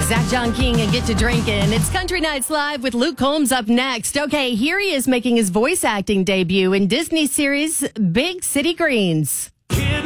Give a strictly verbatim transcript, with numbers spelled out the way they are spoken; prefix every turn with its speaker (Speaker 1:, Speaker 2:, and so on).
Speaker 1: Zach John King and Get to Drinking. It's Country Nights Live with Luke Combs up next. Okay, here he is making his voice acting debut in Disney series Big City Greens.
Speaker 2: Kid